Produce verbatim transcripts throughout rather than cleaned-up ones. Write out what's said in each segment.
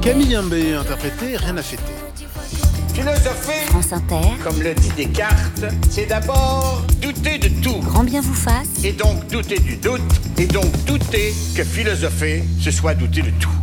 Camille Imbé interprété Rien à fêter. Philosopher, France Inter, comme le dit Descartes, c'est d'abord douter de tout. grand bien vous fasse. Et donc douter du doute, et donc douter que philosopher, ce soit douter de tout.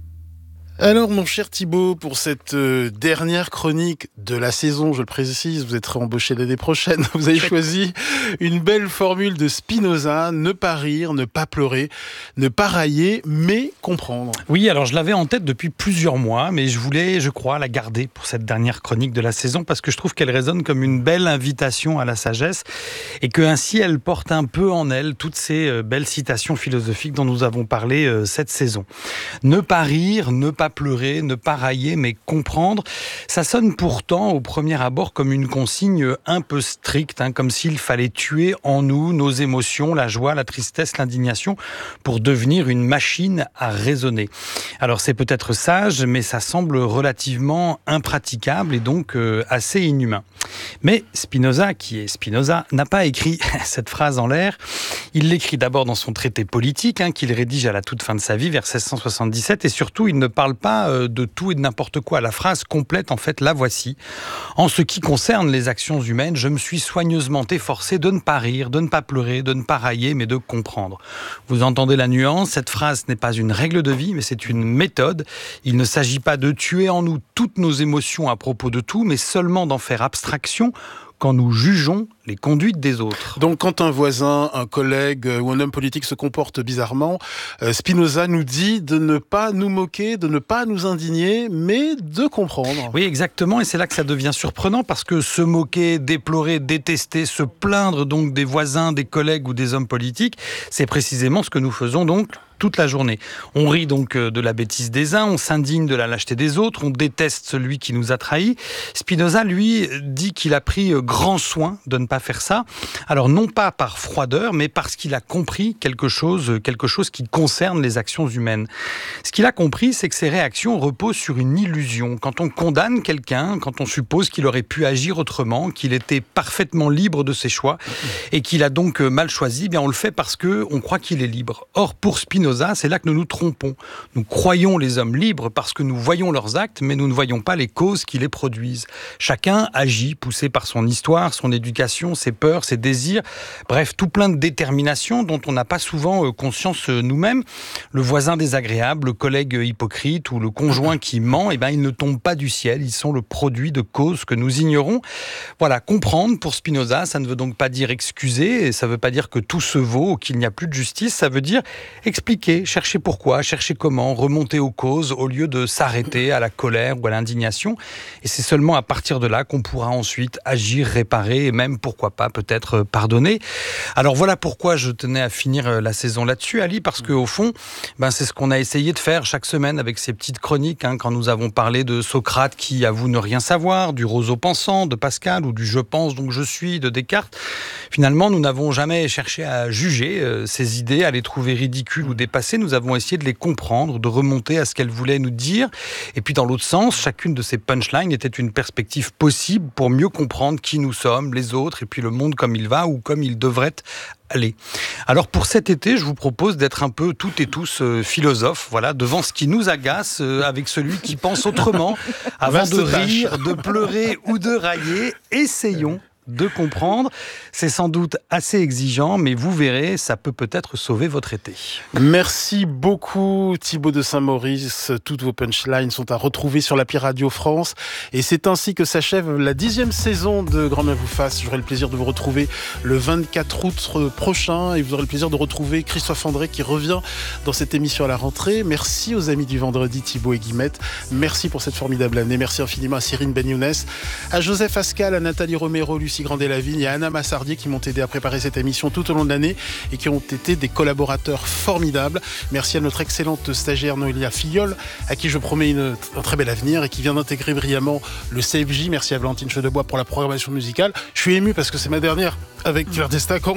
Alors mon cher Thibaut, pour cette euh, dernière chronique de la saison, je le précise, vous êtes réembauché l'année prochaine, vous avez choisi une belle formule de Spinoza, ne pas rire, ne pas pleurer, ne pas railler, mais comprendre. Oui, alors je l'avais en tête depuis plusieurs mois, mais je voulais, je crois, la garder pour cette dernière chronique de la saison, parce que je trouve qu'elle résonne comme une belle invitation à la sagesse, et que ainsi elle porte un peu en elle toutes ces euh, belles citations philosophiques dont nous avons parlé euh, cette saison. Ne pas rire, ne pas pleurer, ne pas railler, mais comprendre. Ça sonne pourtant au premier abord comme une consigne un peu stricte, hein, comme s'il fallait tuer en nous nos émotions, la joie, la tristesse, l'indignation, pour devenir une machine à raisonner. Alors c'est peut-être sage, mais ça semble relativement impraticable et donc euh, assez inhumain. Mais Spinoza, qui est Spinoza, n'a pas écrit cette phrase en l'air. Il l'écrit d'abord dans son traité politique, hein, qu'il rédige à la toute fin de sa vie, vers seize cent soixante-dix-sept, et surtout il ne parle pas de tout et de n'importe quoi. La phrase complète, en fait, la voici. En ce qui concerne les actions humaines, je me suis soigneusement efforcé de ne pas rire, de ne pas pleurer, de ne pas railler, mais de comprendre. Vous entendez la nuance, cette phrase n'est pas une règle de vie, mais c'est une méthode. Il ne s'agit pas de tuer en nous toutes nos émotions à propos de tout, mais seulement d'en faire abstraction quand nous jugeons les conduites des autres. Donc quand un voisin, un collègue ou un homme politique se comporte bizarrement, euh, Spinoza nous dit de ne pas nous moquer, de ne pas nous indigner, mais de comprendre. Oui, exactement, et c'est là que ça devient surprenant, parce que se moquer, déplorer, détester, se plaindre donc des voisins, des collègues ou des hommes politiques, c'est précisément ce que nous faisons donc toute la journée. On rit donc de la bêtise des uns, on s'indigne de la lâcheté des autres, on déteste celui qui nous a trahis. Spinoza, lui, dit qu'il a pris grand soin de ne pas faire ça. Alors non pas par froideur, mais parce qu'il a compris quelque chose, quelque chose qui concerne les actions humaines. Ce qu'il a compris, c'est que ces réactions reposent sur une illusion. Quand on condamne quelqu'un, quand on suppose qu'il aurait pu agir autrement, qu'il était parfaitement libre de ses choix et qu'il a donc mal choisi, eh bien on le fait parce qu'on croit qu'il est libre. Or, pour Spinoza, c'est là que nous nous trompons. Nous croyons les hommes libres parce que nous voyons leurs actes, mais nous ne voyons pas les causes qui les produisent. Chacun agit, poussé par son histoire, son éducation, ses peurs, ses désirs, bref, tout plein de déterminations dont on n'a pas souvent conscience nous-mêmes. Le voisin désagréable, le collègue hypocrite ou le conjoint qui ment, eh ben, ils ne tombent pas du ciel, ils sont le produit de causes que nous ignorons. Voilà, comprendre pour Spinoza, ça ne veut donc pas dire excuser, et ça ne veut pas dire que tout se vaut ou qu'il n'y a plus de justice, ça veut dire expliquer, chercher pourquoi, chercher comment, remonter aux causes au lieu de s'arrêter à la colère ou à l'indignation. Et c'est seulement à partir de là qu'on pourra ensuite agir, réparer et même, pourquoi pas, peut-être pardonner. Alors voilà pourquoi je tenais à finir la saison là-dessus, Ali, parce qu'au fond, ben, c'est ce qu'on a essayé de faire chaque semaine avec ces petites chroniques, hein, quand nous avons parlé de Socrate qui avoue ne rien savoir, du roseau pensant de Pascal ou du je pense donc je suis de Descartes. Finalement, nous n'avons jamais cherché à juger euh, ces idées, à les trouver ridicules ou dépassées. Nous avons essayé de les comprendre, de remonter à ce qu'elles voulaient nous dire. Et puis dans l'autre sens, chacune de ces punchlines était une perspective possible pour mieux comprendre qui nous sommes, les autres, et puis le monde comme il va ou comme il devrait aller. Alors pour cet été, je vous propose d'être un peu toutes et tous euh, philosophes, voilà, devant ce qui nous agace, euh, avec celui qui pense autrement, avant de rire, de pleurer ou de railler. Essayons de comprendre. C'est sans doute assez exigeant, mais vous verrez, ça peut peut-être sauver votre été. Merci beaucoup Thibaut de Saint-Maurice. Toutes vos punchlines sont à retrouver sur l'appli Radio France. Et c'est ainsi que s'achève la dixième saison de Grand Bien vous fasse. J'aurai le plaisir de vous retrouver le vingt-quatre août prochain et vous aurez le plaisir de retrouver Christophe André qui revient dans cette émission à la rentrée. Merci aux amis du vendredi, Thibaut et Guillemette. Merci pour cette formidable année. Merci infiniment à Cyrine Benyounès, à Joseph Ascal, à Nathalie Romero, Lucie Grandet-Lavigne et à Anna Massardier qui m'ont aidé à préparer cette émission tout au long de l'année et qui ont été des collaborateurs formidables. Merci à notre excellente stagiaire Noélia Fillol, à qui je promets une, un très bel avenir et qui vient d'intégrer brillamment le C F J. Merci à Valentine Chedebois pour la programmation musicale. Je suis ému parce que c'est ma dernière avec Claire Destacan,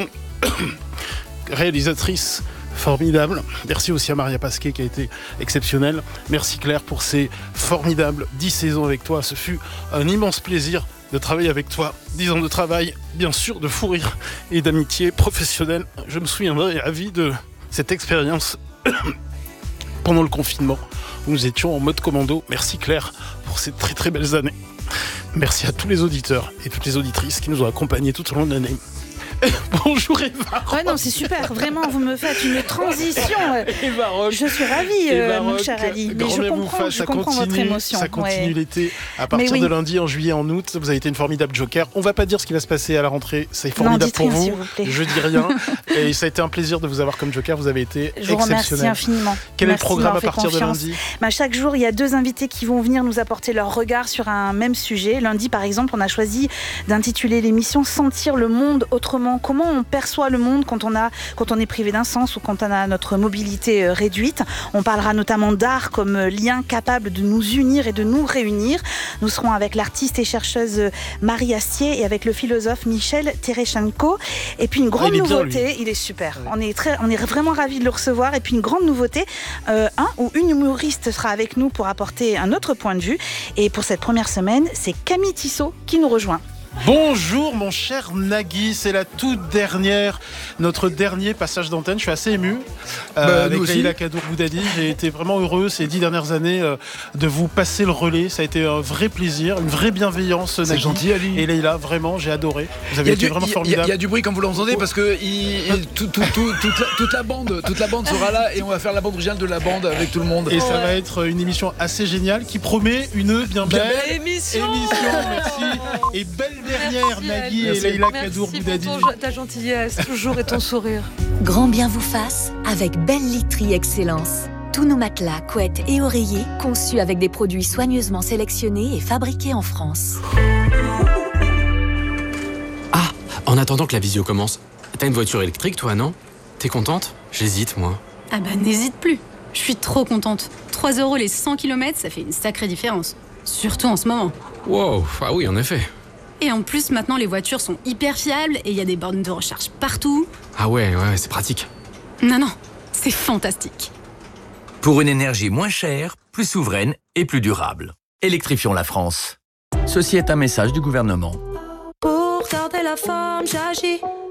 réalisatrice formidable. Merci aussi à Maria Pasquet qui a été exceptionnelle. Merci Claire pour ces formidables dix saisons avec toi. Ce fut un immense plaisir de travailler avec toi. Dix ans de travail, bien sûr, de fou rire et d'amitié professionnelle. Je me souviendrai à vie de cette expérience pendant le confinement, où nous étions en mode commando. Merci Claire pour ces très très belles années. Merci à tous les auditeurs et toutes les auditrices qui nous ont accompagnés tout au long de l'année. Bonjour Eva. Ouais, non, c'est super. Vraiment, vous me faites une transition. Eva Rock. Je suis ravie, euh, mon cher Ali. Mais je comprends, je comprends votre émotion. Ça continue ouais. l'été. À partir oui. de lundi, en juillet, en août, vous avez été une formidable joker. On va pas dire ce qui va se passer à la rentrée. C'est formidable non, pour rien, vous. S'il vous plaît. Je dis rien. Et ça a été un plaisir de vous avoir comme joker. Vous avez été je vous exceptionnel. Remercie infiniment. Quel Merci est le programme à partir confiance. de lundi? bah, Chaque jour, il y a deux invités qui vont venir nous apporter leur regard sur un même sujet. Lundi, par exemple, on a choisi d'intituler l'émission Sentir le monde autrement. Comment on perçoit le monde quand on, a, quand on est privé d'un sens ou quand on a notre mobilité réduite. On parlera notamment d'art comme lien capable de nous unir et de nous réunir. Nous serons avec l'artiste et chercheuse Marie Astier et avec le philosophe Michel Tereschenko. Et puis une grande il nouveauté, bien, il est super. Ouais. On, est très, on est vraiment ravis de le recevoir. Et puis une grande nouveauté, euh, un ou une humoriste sera avec nous pour apporter un autre point de vue. Et pour cette première semaine, c'est Camille Tissot qui nous rejoint. Bonjour mon cher Nagui, c'est la toute dernière, notre dernier passage d'antenne. Je suis assez ému euh, bah, avec Leïla Kadour-Boudadi. J'ai été vraiment heureux ces dix dernières années euh, de vous passer le relais. Ça a été un vrai plaisir, une vraie bienveillance. C'est Nagui. Gentil, Ali. Et Leïla, vraiment, j'ai adoré. Vous avez été du, vraiment y, formidable. Il y, y a du bruit quand vous l'entendez parce que il, il, tout, tout, tout, toute, la, toute la bande, toute la bande sera là et on va faire la bande originale de la bande avec tout le monde. Et ouais. ça va être une émission assez géniale qui promet une bien belle, bien belle émission. émission. Merci. Et belle dernière, Nagui. Et Leïla Kadour-Boudadi. Merci pour ta gentillesse, toujours et ton sourire. Grand bien vous fasse avec Belle Literie Excellence. Tous nos matelas, couettes et oreillers conçus avec des produits soigneusement sélectionnés et fabriqués en France. Ah, en attendant que la visio commence, t'as une voiture électrique toi, non? T'es contente? J'hésite, moi. Ah bah n'hésite plus. Je suis trop contente. trois euros les cent kilomètres, ça fait une sacrée différence. Surtout en ce moment. Wow, ah oui, en effet. Et en plus, maintenant, les voitures sont hyper fiables et il y a des bornes de recharge partout. Ah ouais, ouais, c'est pratique. Non, non, c'est fantastique. Pour une énergie moins chère, plus souveraine et plus durable. Électrifions la France. Ceci est un message du gouvernement. Pour garder la forme, j'agis.